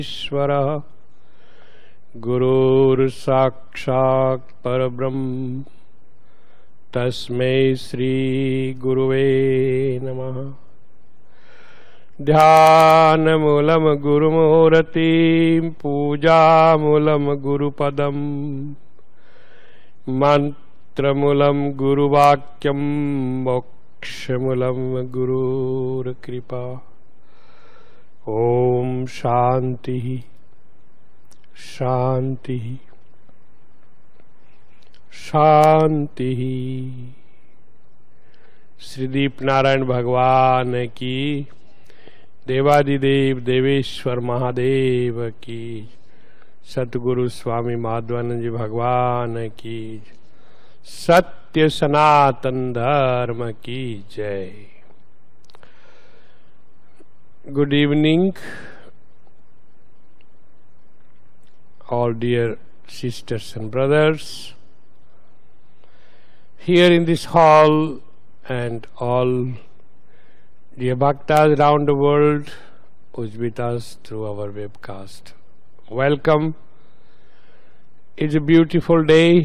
ईश्वरः गुरुर्साक्षात् परब्रह्म तस्मै श्री गुरुवे नमः। ध्यानमूलं गुरुमूर्तिं पूजामूलं गुरुपदं मंत्रमूलं गुरुवाक्यं मोक्षमूलं गुरुर्कृपा। ओम शांति शांति शांति। श्रीदीप नारायण भगवान की, देवादिदेव देवेश्वर महादेव की, सतगुरु स्वामी माधवानंद जी भगवान की, सत्य सनातन धर्म की जय। Good evening, all dear sisters and brothers here in this hall and all dear bhaktas around the world who is with us through our webcast. Welcome. It's a beautiful day.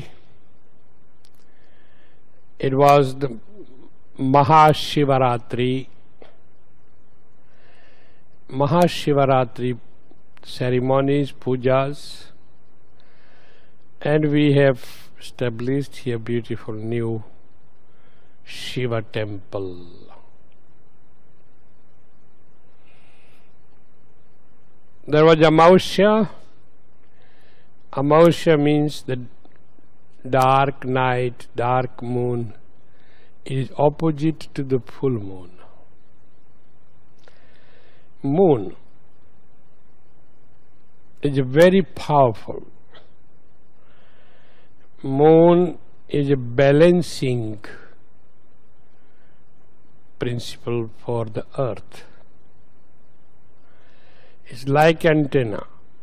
It was the Mahashivaratri ceremonies, pujas, and we have established here beautiful new Shiva temple. There was Amausya. Amausya means the dark night, dark moon. It is opposite to the full moon. Moon is very powerful. Moon is a balancing principle for the earth. It's like antenna.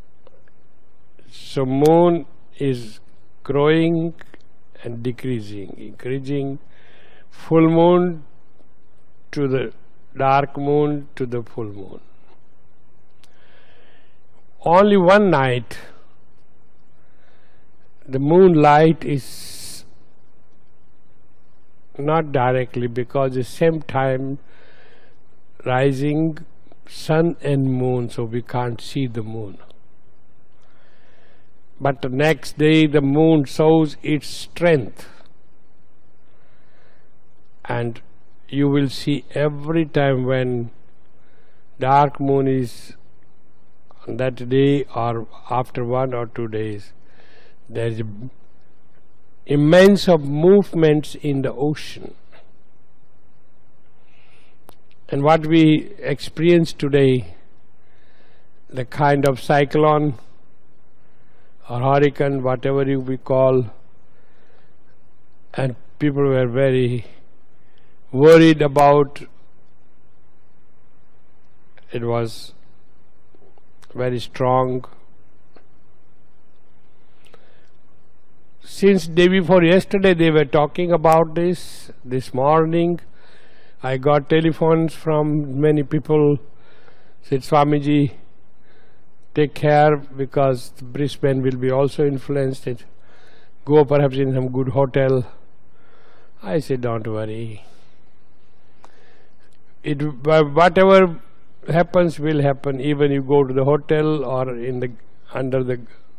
So moon is growing and decreasing, increasing. Full moon to the dark moon to the full moon. Only one night the moonlight is not directly, because the same time rising sun and moon, so we can't see the moon. But the next day the moon shows its strength, and you will see every time when dark moon is on that day or after 1 or 2 days, there is immense of movements in the ocean. And what we experience today, the kind of cyclone or hurricane, whatever we call, and people were very worried about. It was very strong. Since day before yesterday they were talking about this. This morning I got telephones from many people, said, Swamiji, take care, because Brisbane will be also influenced. Go perhaps in some good hotel. I said, don't worry. Whatever happens will happen. Even you go to the hotel or in the under the